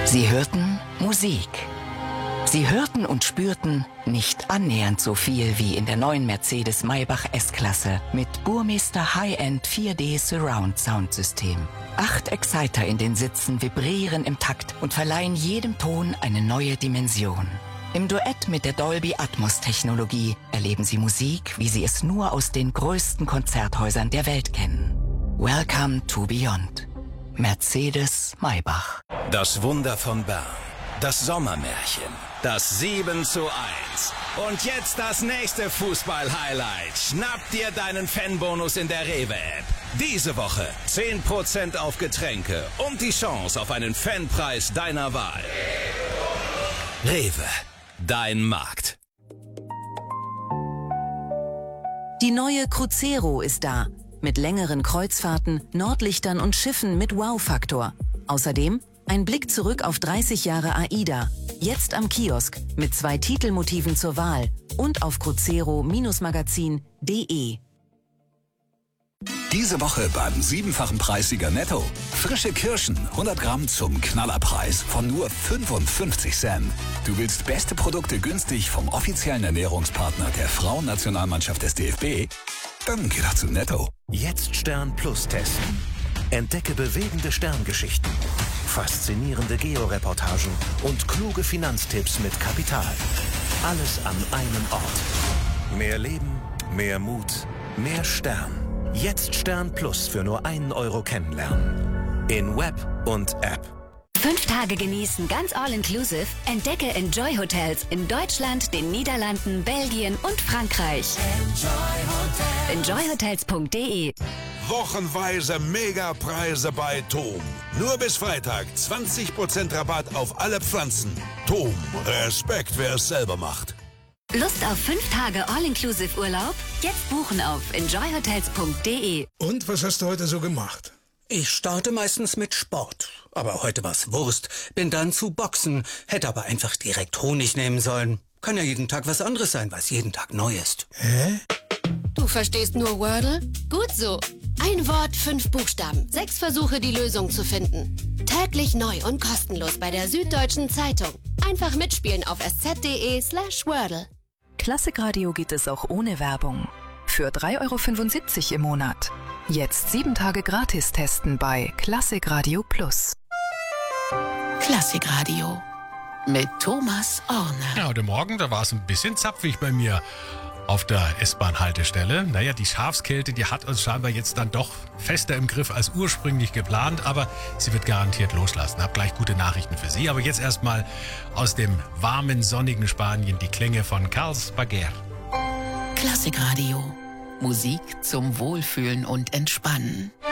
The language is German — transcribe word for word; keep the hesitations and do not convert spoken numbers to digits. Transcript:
Sie hörten Musik. Sie hörten und spürten nicht annähernd so viel wie in der neuen Mercedes-Maybach S-Klasse mit Burmester High-End vier D Surround Soundsystem. Acht Exciter in den Sitzen vibrieren im Takt und verleihen jedem Ton eine neue Dimension. Im Duett mit der Dolby Atmos Technologie erleben Sie Musik, wie Sie es nur aus den größten Konzerthäusern der Welt kennen. Welcome to Beyond. Mercedes-Maybach. Das Wunder von Bern. Das Sommermärchen. Das sieben zu eins. Und jetzt das nächste Fußball-Highlight. Schnapp dir deinen Fanbonus in der Rewe-App. Diese Woche zehn Prozent auf Getränke und die Chance auf einen Fanpreis deiner Wahl. Rewe. Dein Markt. Die neue Crucero ist da. Mit längeren Kreuzfahrten, Nordlichtern und Schiffen mit Wow-Faktor. Außerdem ein Blick zurück auf dreißig Jahre AIDA. Jetzt am Kiosk mit zwei Titelmotiven zur Wahl und auf crucero Magazin punkt de. Diese Woche beim siebenfachen Preissieger Netto. Frische Kirschen, hundert Gramm zum Knallerpreis von nur fünfundfünfzig Cent. Du willst beste Produkte günstig vom offiziellen Ernährungspartner der Frauennationalmannschaft des D F B? Dann geh doch zu Netto. Jetzt Stern Plus testen. Entdecke bewegende Sterngeschichten, faszinierende Georeportagen und kluge Finanztipps mit Kapital. Alles an einem Ort. Mehr Leben, mehr Mut, mehr Stern. Jetzt Stern Plus für nur einen Euro kennenlernen. In Web und App. Fünf Tage genießen, ganz all-inclusive. Entdecke Enjoy Hotels in Deutschland, den Niederlanden, Belgien und Frankreich. enjoy hotels punkt de. Wochenweise Megapreise bei Tom. Nur bis Freitag zwanzig Prozent Rabatt auf alle Pflanzen. Tom, Respekt, wer es selber macht. Lust auf fünf Tage all-inclusive Urlaub? Jetzt buchen auf enjoy hotels punkt de. Und was hast du heute so gemacht? Ich starte meistens mit Sport. Aber heute war's Wurst. Bin dann zu Boxen. Hätte aber einfach direkt Honig nehmen sollen. Kann ja jeden Tag was anderes sein, was jeden Tag neu ist. Hä? Du verstehst nur Wordle? Gut so. Ein Wort, fünf Buchstaben. Sechs Versuche, die Lösung zu finden. Täglich neu und kostenlos bei der Süddeutschen Zeitung. Einfach mitspielen auf sz.de slash Wordle. Klassikradio geht es auch ohne Werbung. Für drei Euro fünfundsiebzig im Monat. Jetzt sieben Tage gratis testen bei Klassikradio Plus. Klassikradio mit Thomas Orner. Ja, heute Morgen, da war es ein bisschen zapfig bei mir auf der S-Bahn-Haltestelle. Naja, die Schafskälte, die hat uns scheinbar jetzt dann doch fester im Griff als ursprünglich geplant, aber sie wird garantiert loslassen. Hab gleich gute Nachrichten für Sie. Aber jetzt erstmal aus dem warmen, sonnigen Spanien die Klänge von Carles Baguer. Klassikradio. Musik zum Wohlfühlen und Entspannen.